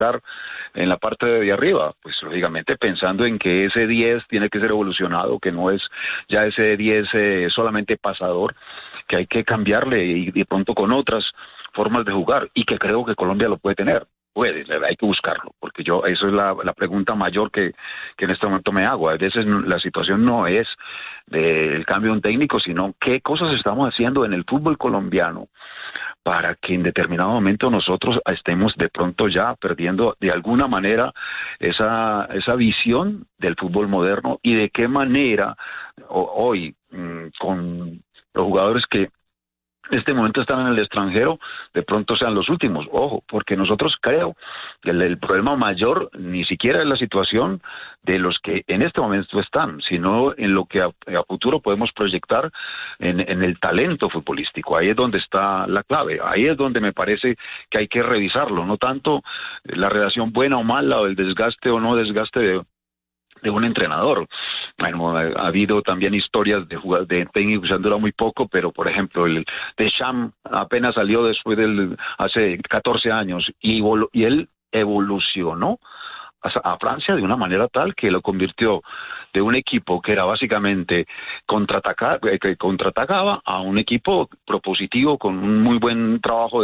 proyectar en la parte de arriba, pues lógicamente pensando en que ese 10 tiene que ser evolucionado, que no es ya ese 10 solamente pasador, que hay que cambiarle y de pronto con otras formas de jugar, y que creo que Colombia lo puede tener. Puede, hay que buscarlo, porque eso es la pregunta mayor que en este momento me hago. A veces la situación no es del cambio de un técnico, sino qué cosas estamos haciendo en el fútbol colombiano para que en determinado momento nosotros estemos de pronto ya perdiendo de alguna manera esa visión del fútbol moderno, y de qué manera hoy con los jugadores que en este momento están en el extranjero, de pronto sean los últimos. Ojo, porque nosotros creo que el problema mayor ni siquiera es la situación de los que en este momento están, sino en lo que a futuro podemos proyectar en el talento futbolístico. Ahí es donde está la clave, ahí es donde me parece que hay que revisarlo, no tanto la relación buena o mala, o el desgaste o no desgaste de un entrenador. Bueno, ha habido también historias de técnicos que han durado muy poco, pero por ejemplo el Deschamps apenas salió después hace 14 años y él evolucionó a Francia de una manera tal que lo convirtió de un equipo que era básicamente que contraatacaba, a un equipo propositivo con un muy buen trabajo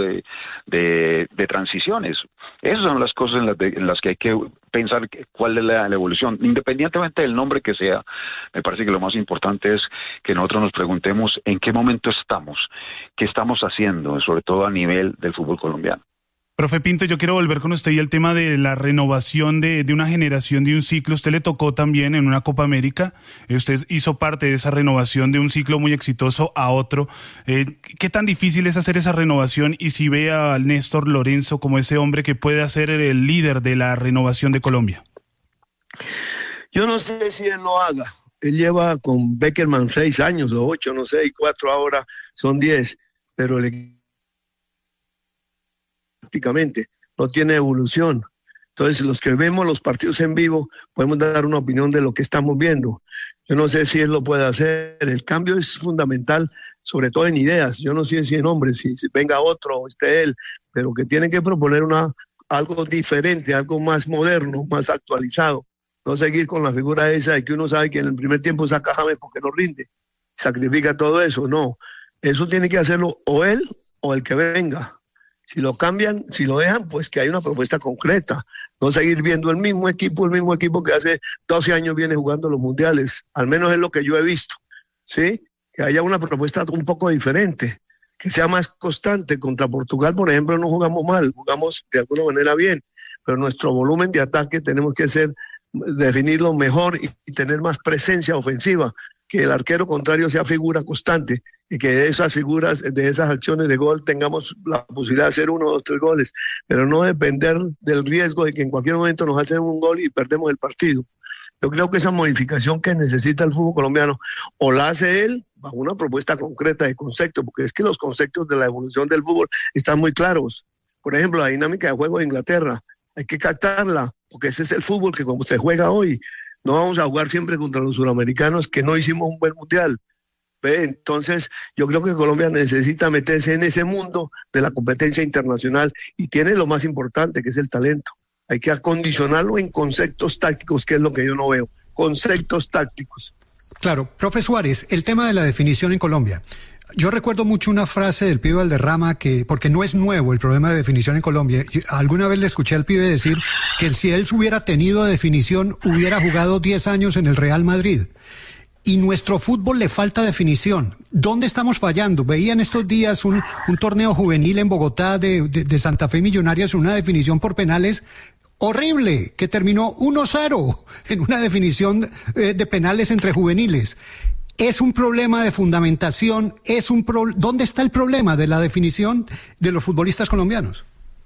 de transiciones. Esas son las cosas en las que hay que pensar cuál es la evolución, independientemente del nombre que sea. Me parece que lo más importante es que nosotros nos preguntemos en qué momento estamos, qué estamos haciendo, sobre todo a nivel del fútbol colombiano. Profe Pinto, yo quiero volver con usted y el tema de la renovación de una generación, de un ciclo. Usted le tocó también en una Copa América, usted hizo parte de esa renovación de un ciclo muy exitoso a otro. ¿Qué tan difícil es hacer esa renovación, y si ve a Néstor Lorenzo como ese hombre que puede ser el líder de la renovación de Colombia? Yo no sé si él lo haga. Él lleva con Beckerman 6 años o 8, no sé, y 4 ahora son 10, pero prácticamente no tiene evolución. Entonces, los que vemos los partidos en vivo podemos dar una opinión de lo que estamos viendo. Yo no sé si él lo puede hacer. El cambio es fundamental, sobre todo en ideas. Yo no sé si en hombres, si venga otro o esté él, pero que tienen que proponer algo diferente, algo más moderno, más actualizado. No seguir con la figura esa de que uno sabe que en el primer tiempo saca a James porque no rinde, sacrifica todo eso. No, eso tiene que hacerlo o él o el que venga. Si lo cambian, si lo dejan, pues que hay una propuesta concreta. No seguir viendo el mismo equipo que hace 12 años viene jugando los mundiales. Al menos es lo que yo he visto, ¿sí? Que haya una propuesta un poco diferente, que sea más constante. Contra Portugal, por ejemplo, no jugamos mal, jugamos de alguna manera bien, pero nuestro volumen de ataque tenemos que definirlo mejor y tener más presencia ofensiva, que el arquero contrario sea figura constante y que de esas figuras, de esas acciones de gol tengamos la posibilidad de hacer 1, 2, 3 goles, pero no depender del riesgo de que en cualquier momento nos hacen un gol y perdemos el partido. Yo creo que esa modificación que necesita el fútbol colombiano o la hace él bajo una propuesta concreta de concepto, porque es que los conceptos de la evolución del fútbol están muy claros. Por ejemplo, la dinámica de juego de Inglaterra, hay que captarla, porque ese es el fútbol que como se juega hoy. No vamos a jugar siempre contra los suramericanos que no hicimos un buen mundial. Entonces, yo creo que Colombia necesita meterse en ese mundo de la competencia internacional y tiene lo más importante, que es el talento. Hay que acondicionarlo en conceptos tácticos, que es lo que yo no veo. Conceptos tácticos. Claro, profe Suárez, el tema de la definición en Colombia. Yo recuerdo mucho una frase del pibe Valderrama, porque no es nuevo el problema de definición en Colombia. Alguna vez le escuché al pibe decir que si él hubiera tenido definición, hubiera jugado 10 años en el Real Madrid. Y nuestro fútbol le falta definición. ¿Dónde estamos fallando? Veía en estos días un torneo juvenil en Bogotá de Santa Fe Millonarios, una definición por penales horrible, que terminó 1-0 en una definición de penales entre juveniles. ¿Es un problema de fundamentación? ¿Dónde está el problema de la definición de los futbolistas colombianos?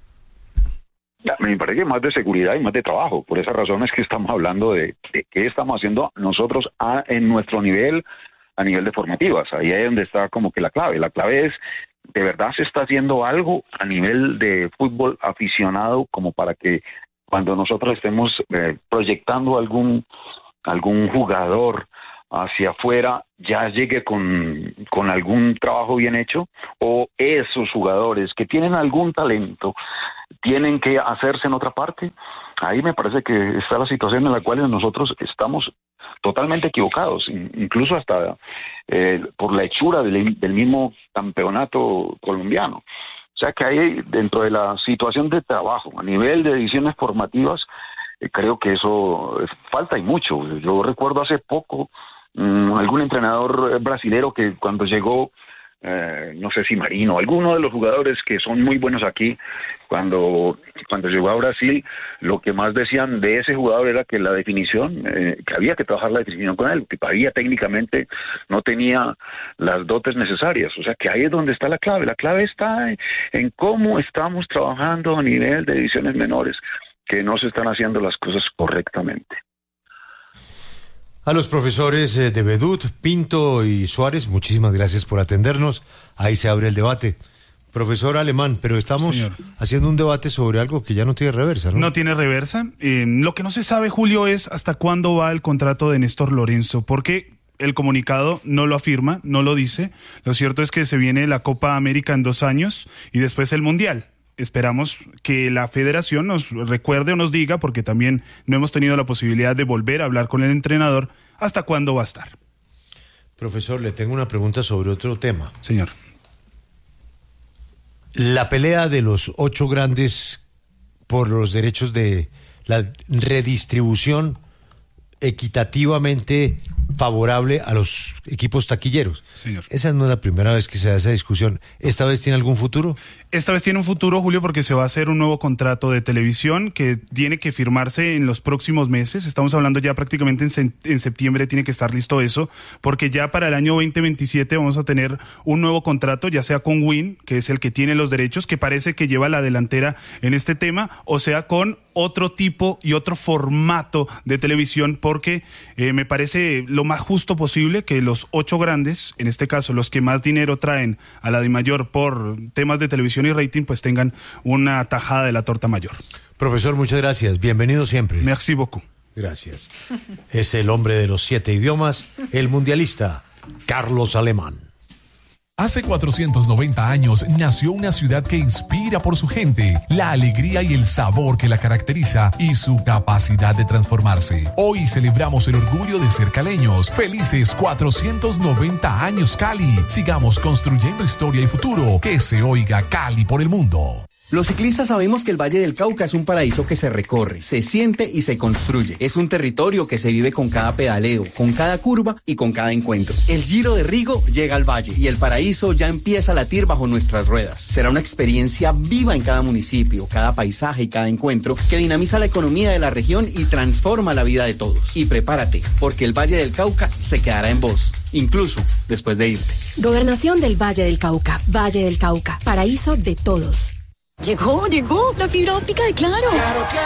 Me parece que más de seguridad y más de trabajo. Por esa razón es que estamos hablando de qué estamos haciendo nosotros en nuestro nivel, a nivel de formativas. Ahí es donde está como que la clave. La clave es, ¿de verdad se está haciendo algo a nivel de fútbol aficionado como para que cuando nosotros estemos proyectando algún jugador hacia afuera ya llegue con algún trabajo bien hecho, o esos jugadores que tienen algún talento tienen que hacerse en otra parte. Ahí me parece que está la situación en la cual nosotros estamos totalmente equivocados, incluso hasta por la hechura del mismo campeonato colombiano. O sea que ahí, dentro de la situación de trabajo, a nivel de divisiones formativas, creo que eso falta y mucho. Yo recuerdo hace poco algún entrenador brasilero que cuando llegó, no sé si Marino, alguno de los jugadores que son muy buenos aquí, cuando llegó a Brasil, lo que más decían de ese jugador era que la definición, que había que trabajar la definición con él, que todavía técnicamente no tenía las dotes necesarias. O sea que ahí es donde está la clave. La clave está en cómo estamos trabajando a nivel de divisiones menores, que no se están haciendo las cosas correctamente. A los profesores de Vedut, Pinto y Suárez, muchísimas gracias por atendernos. Ahí se abre el debate. Profesor Alemán, pero estamos haciendo un debate sobre algo que ya no tiene reversa, ¿no? No tiene reversa. Lo que no se sabe, Julio, es hasta cuándo va el contrato de Néstor Lorenzo, porque el comunicado no lo afirma, no lo dice. Lo cierto es que se viene la Copa América en 2 años y después el Mundial. Esperamos que la federación nos recuerde o nos diga, porque también no hemos tenido la posibilidad de volver a hablar con el entrenador, hasta cuándo va a estar. Profesor, le tengo una pregunta sobre otro tema. Señor. La pelea de los 8 grandes por los derechos de la redistribución equitativamente favorable a los equipos taquilleros. Señor. Esa no es la primera vez que se da esa discusión. ¿Esta vez tiene algún futuro? Esta vez tiene un futuro, Julio, porque se va a hacer un nuevo contrato de televisión que tiene que firmarse en los próximos meses. Estamos hablando ya prácticamente en septiembre, tiene que estar listo eso, porque ya para el año 2027 vamos a tener un nuevo contrato, ya sea con Win, que es el que tiene los derechos, que parece que lleva la delantera en este tema, o sea con otro tipo y otro formato de televisión, porque me parece lo más justo posible que los 8 grandes, en este caso los que más dinero traen a la DIMAYOR por temas de televisión y rating, pues tengan una tajada de la torta mayor. Profesor, muchas gracias. Bienvenido siempre. Merci beaucoup. Gracias. Es el hombre de los 7 idiomas, el mundialista Carlos Alemán. Hace 490 años nació una ciudad que inspira por su gente, la alegría y el sabor que la caracteriza y su capacidad de transformarse. Hoy celebramos el orgullo de ser caleños. Felices 490 años Cali. Sigamos construyendo historia y futuro. Que se oiga Cali por el mundo. Los ciclistas sabemos que el Valle del Cauca es un paraíso que se recorre, se siente y se construye. Es un territorio que se vive con cada pedaleo, con cada curva y con cada encuentro. El Giro de Rigo llega al valle y el paraíso ya empieza a latir bajo nuestras ruedas. Será una experiencia viva en cada municipio, cada paisaje y cada encuentro que dinamiza la economía de la región y transforma la vida de todos. Y prepárate, porque el Valle del Cauca se quedará en vos, incluso después de irte. Gobernación del Valle del Cauca. Valle del Cauca, paraíso de todos. Llegó la fibra óptica de Claro.